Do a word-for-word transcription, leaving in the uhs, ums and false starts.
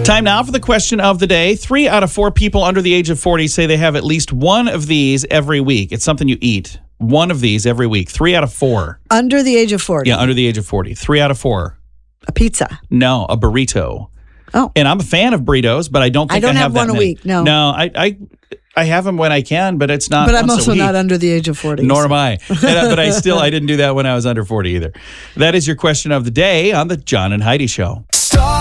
Time now for the question of the day. Three out of four people under the age of forty say they have at least one of these every week. It's something you eat. One of these every week. Three out of four. Under the age of forty? Yeah, under the age of forty. Three out of four. A pizza? No, a burrito. Oh. And I'm a fan of burritos, but I don't think I don't I have, have one that a many. week, no. No, I, I I have them when I can, but it's not But I'm once also a week. not under the age of forty. Nor so. am I. And, uh, but I still, I didn't do that when I was under forty either. That is your question of the day on the John and Heidi Show. Stop.